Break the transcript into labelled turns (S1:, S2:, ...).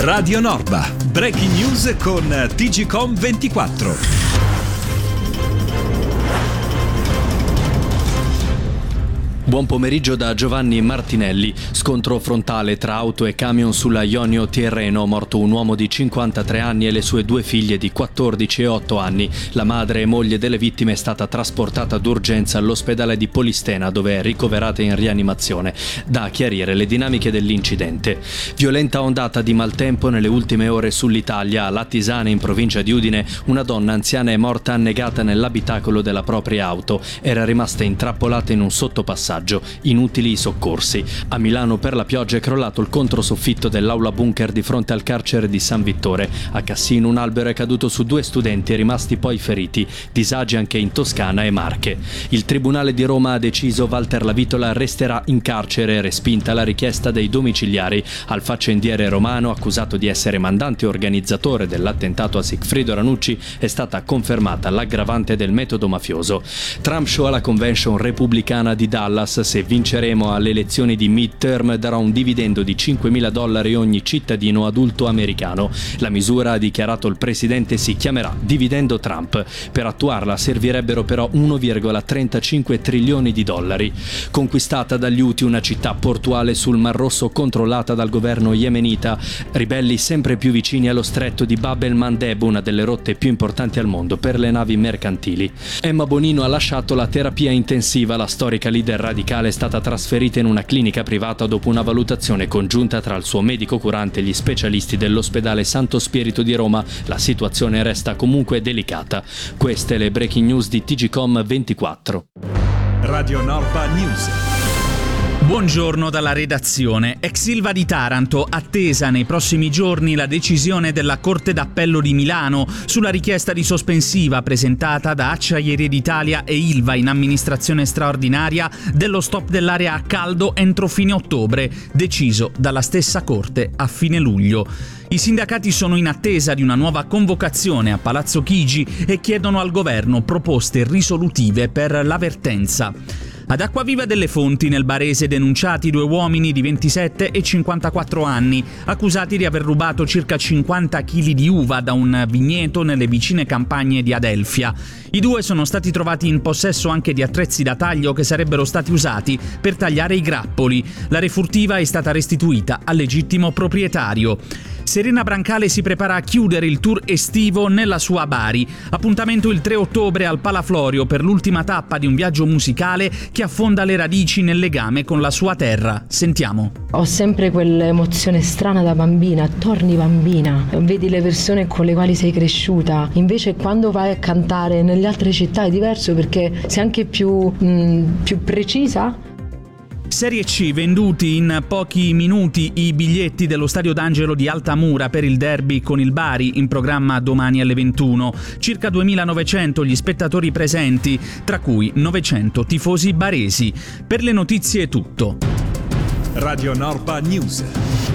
S1: Radio Norba, breaking news con TGcom 24.
S2: Buon pomeriggio da Giovanni Martinelli. Scontro frontale tra auto e camion sulla Ionio Tirreno, morto un uomo di 53 anni e le sue due figlie di 14 e 8 anni. La madre e moglie delle vittime è stata trasportata d'urgenza all'ospedale di Polistena, dove è ricoverata in rianimazione. Da chiarire le dinamiche dell'incidente. Violenta ondata di maltempo nelle ultime ore sull'Italia. A Lattisane, in provincia di Udine, una donna anziana è morta annegata nell'abitacolo della propria auto. Era rimasta intrappolata in un sottopassaggio. Inutili i soccorsi. A Milano per la pioggia è crollato il controsoffitto dell'aula bunker di fronte al carcere di San Vittore. A Cassino un albero è caduto su 2 studenti, rimasti poi feriti. Disagi anche in Toscana e Marche. Il Tribunale di Roma ha deciso Walter Lavitola resterà in carcere, respinta la richiesta dei domiciliari. Al faccendiere romano, accusato di essere mandante organizzatore dell'attentato a Sigfrido Ranucci, è stata confermata l'aggravante del metodo mafioso. Trump show alla convention repubblicana di Dallas. Se vinceremo alle elezioni di midterm darà un dividendo di $5.000 ogni cittadino adulto americano. La misura, ha dichiarato il presidente, si chiamerà dividendo Trump. Per attuarla servirebbero però $1,35 trilioni. Conquistata dagli Houthi una città portuale sul Mar Rosso controllata dal governo yemenita. Ribelli sempre più vicini allo stretto di Bab el-Mandeb, una delle rotte più importanti al mondo per le navi mercantili. Emma Bonino ha lasciato la terapia intensiva. La storica leader radicale è stata trasferita in una clinica privata dopo una valutazione congiunta tra il suo medico curante e gli specialisti dell'ospedale Santo Spirito di Roma. La situazione resta comunque delicata. Queste le breaking news di TGcom 24.
S1: Radio Norba News.
S3: Buongiorno dalla redazione. Ex Ilva di Taranto, attesa nei prossimi giorni la decisione della Corte d'Appello di Milano sulla richiesta di sospensiva presentata da Acciaierie d'Italia e Ilva in amministrazione straordinaria dello stop dell'area a caldo entro fine ottobre, deciso dalla stessa Corte a fine luglio. I sindacati sono in attesa di una nuova convocazione a Palazzo Chigi e chiedono al governo proposte risolutive per la vertenza. Ad Acquaviva delle Fonti, nel Barese, denunciati 2 uomini di 27 e 54 anni, accusati di aver rubato circa 50 kg di uva da un vigneto nelle vicine campagne di Adelfia. I 2 sono stati trovati in possesso anche di attrezzi da taglio che sarebbero stati usati per tagliare i grappoli. La refurtiva è stata restituita al legittimo proprietario. Serena Brancale si prepara a chiudere il tour estivo nella sua Bari. Appuntamento il 3 ottobre al Palaflorio per l'ultima tappa di un viaggio musicale che affonda le radici nel legame con la sua terra. Sentiamo.
S4: Ho sempre quell'emozione strana da bambina, torni bambina, vedi le persone con le quali sei cresciuta. Invece quando vai a cantare nelle altre città è diverso perché sei anche più precisa.
S3: Serie C, venduti in pochi minuti i biglietti dello Stadio d'Angelo di Altamura per il derby con il Bari, in programma domani alle 21. Circa 2.900 gli spettatori presenti, tra cui 900 tifosi baresi. Per le notizie è tutto.
S1: Radio Norba News.